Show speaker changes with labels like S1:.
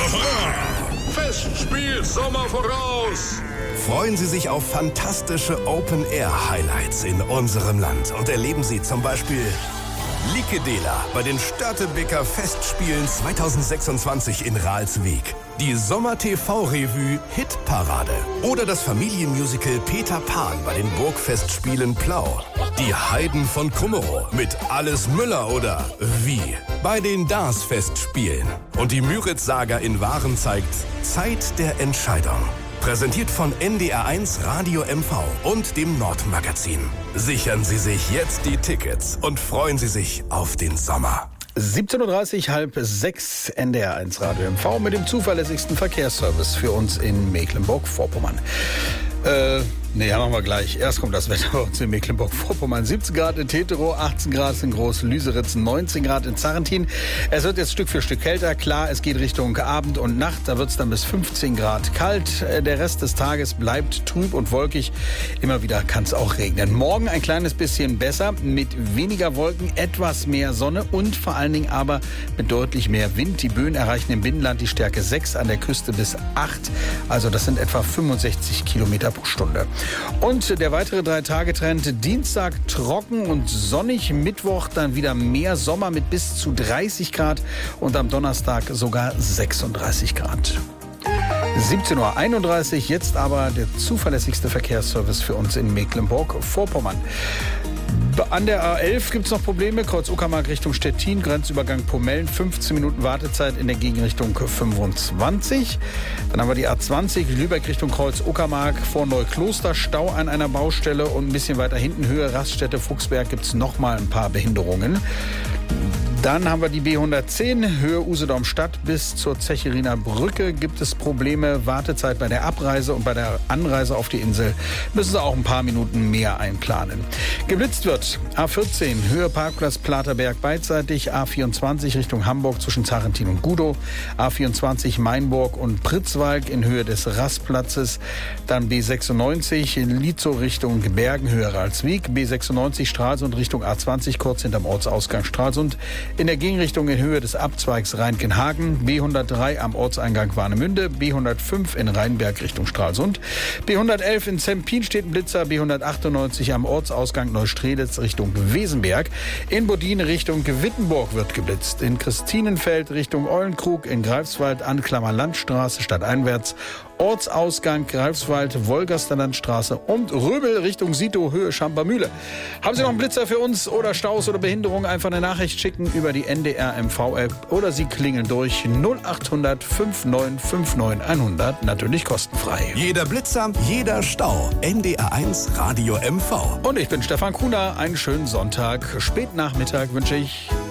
S1: Festspiel Sommer voraus!
S2: Freuen Sie sich auf fantastische Open-Air-Highlights in unserem Land und erleben Sie zum Beispiel Likedela bei den Störtebeker Festspielen 2026 in Ralswiek, die Sommer-TV-Revue Hitparade oder das Familienmusical Peter Pan bei den Burgfestspielen Plau, die Heiden von Kummerow mit Alles Müller oder Wie bei den DARS-Festspielen und die Müritz-Saga in Waren zeigt Zeit der Entscheidung. Präsentiert von NDR1 Radio MV und dem Nordmagazin. Sichern Sie sich jetzt die Tickets und freuen Sie sich auf den Sommer.
S3: 17.30 Uhr, 5:30, NDR1 Radio MV mit dem zuverlässigsten Verkehrsservice für uns in Mecklenburg-Vorpommern. Machen wir gleich. Erst kommt das Wetter bei uns in Mecklenburg-Vorpommern. 17 Grad in Teterow, 18 Grad in Groß-Lüseritz, 19 Grad in Zarrentin. Es wird jetzt Stück für Stück kälter. Klar, es geht Richtung Abend und Nacht. Da wird es dann bis 15 Grad kalt. Der Rest des Tages bleibt trüb und wolkig. Immer wieder kann es auch regnen. Morgen ein kleines bisschen besser, mit weniger Wolken, etwas mehr Sonne und vor allen Dingen aber mit deutlich mehr Wind. Die Böen erreichen im Binnenland die Stärke 6, an der Küste bis 8. Also das sind etwa 65 Kilometer pro Stunde. Und der weitere 3-Tage-Trend: Dienstag trocken und sonnig, Mittwoch dann wieder mehr Sommer mit bis zu 30 Grad und am Donnerstag sogar 36 Grad. 17.31 Uhr, jetzt aber der zuverlässigste Verkehrsservice für uns in Mecklenburg-Vorpommern. An der A11 gibt es noch Probleme. Kreuz Uckermark Richtung Stettin, Grenzübergang Pomellen, 15 Minuten Wartezeit in der Gegenrichtung 25. Dann haben wir die A20 Lübeck Richtung Kreuz Uckermark vor Neukloster, Stau an einer Baustelle und ein bisschen weiter hinten Höhe Raststätte Fuchsberg gibt es nochmal ein paar Behinderungen. Dann haben wir die B110, Höhe Usedom-Stadt bis zur Zechiriner Brücke gibt es Probleme. Wartezeit bei der Abreise und bei der Anreise auf die Insel müssen Sie auch ein paar Minuten mehr einplanen. Geblitzt wird A14, Höhe Parkplatz Platerberg beidseitig, A24 Richtung Hamburg zwischen Zarrentin und Gudow, A24 Mainburg und Pritzwalk in Höhe des Rastplatzes, dann B96 in Lietzow Richtung Bergen, Höhe Ralswiek, B96 Stralsund Richtung A20 kurz hinterm Ortsausgang Stralsund, in der Gegenrichtung in Höhe des Abzweigs Rheinkenhagen, B103 am Ortseingang Warnemünde, B105 in Rheinberg Richtung Stralsund, B111 in Zempin steht ein Blitzer, B198 am Ortsausgang Neustrelitz Richtung Wesenberg, in Bodin Richtung Wittenburg wird geblitzt, in Christinenfeld Richtung Eulenkrug, in Greifswald Anklammer Landstraße stadteinwärts, Ortsausgang Greifswald, Wolgaster Landstraße und Röbel Richtung Sito, Höhe Schampermühle. Haben Sie noch einen Blitzer für uns oder Staus oder Behinderungen? Einfach eine Nachricht schicken über die NDR MV-App oder Sie klingeln durch 0800 5959 100, natürlich kostenfrei.
S2: Jeder Blitzer, jeder Stau. NDR1 Radio MV.
S3: Und ich bin Stefan Kuhner. Einen schönen Sonntag. Spätnachmittag wünsche ich.